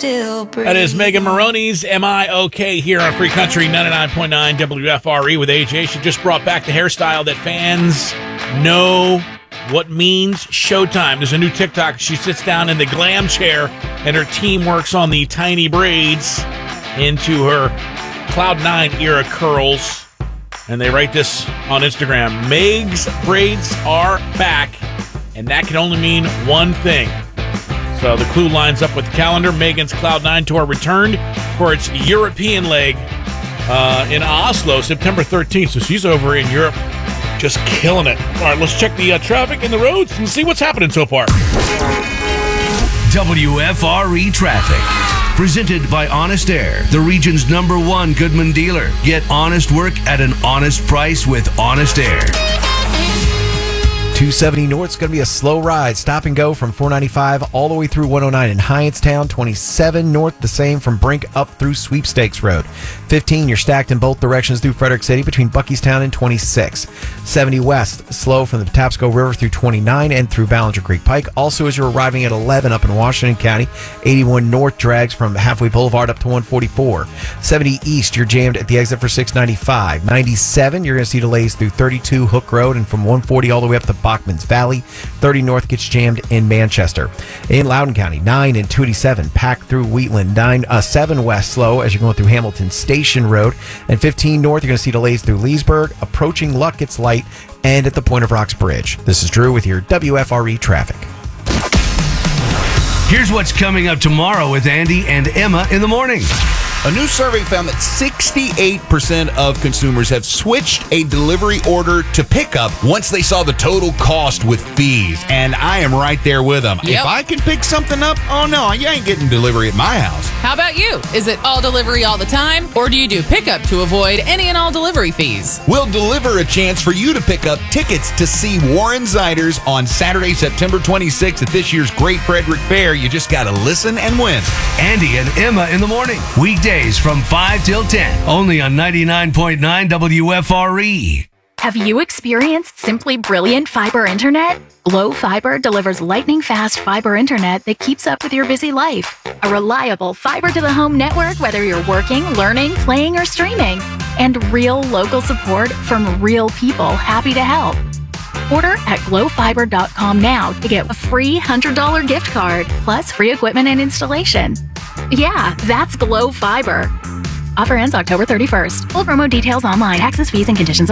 still breathe. That is Megan Maroney's Am I OK here on Free Country 99.9 WFRE with AJ. She just brought back the hairstyle that fans know what means showtime. There's a new TikTok. She sits down in the glam chair and her team works on the tiny braids into her Cloud9 era curls. And they write this on Instagram. Meg's braids are back, and that can only mean one thing. So the clue lines up with the calendar. Megan's Cloud9 tour returned for its European leg in Oslo, September 13th. So she's over in Europe just killing it. All right, let's check the traffic in the roads and see what's happening so far. WFRE Traffic. Presented by Honest Air, the region's #1 Goodman dealer. Get honest work at an honest price with Honest Air. 270 North is going to be a slow ride. Stop and go from 495 all the way through 109 in Hyanstown. 27 North, the same from Brink up through Sweepstakes Road. 15, you're stacked in both directions through Frederick City between Buckystown and 26. 70 West, slow from the Patapsco River through 29 and through Ballinger Creek Pike. Also, as you're arriving at 11 up in Washington County, 81 North drags from Halfway Boulevard up to 144. 70 East, you're jammed at the exit for 695. 97, you're going to see delays through 32 Hook Road and from 140 all the way up to Bachman's Valley. 30 North gets jammed in Manchester. In Loudoun County, 9 and 287 packed through Wheatland. 7 West slow as you're going through Hamilton Station Road. And 15 North, you're going to see delays through Leesburg. Approaching Luck gets light and at the Point of Rocks Bridge. This is Drew with your WFRE traffic. Here's what's coming up tomorrow with Andy and Emma in the morning. A new survey found that 68% of consumers have switched a delivery order to pickup once they saw the total cost with fees. And I am right there with them. Yep. If I can pick something up, oh no, you ain't getting delivery at my house. How about you? Is it all delivery all the time, or do you do pickup to avoid any and all delivery fees? We'll deliver a chance for you to pick up tickets to see Warren Ziders on Saturday, September 26th at this year's Great Frederick Fair. You just got to listen and win. Andy and Emma in the morning. Weekdays from 5 till 10. Only on 99.9 WFRE. Have you experienced simply brilliant fiber internet? Glow Fiber delivers lightning-fast fiber internet that keeps up with your busy life. A reliable fiber-to-the-home network, whether you're working, learning, playing, or streaming. And real local support from real people happy to help. Order at glowfiber.com now to get a free $100 gift card, plus free equipment and installation. Yeah, that's Glow Fiber. Offer ends October 31st. Full promo details online. Taxes, fees, and conditions apply.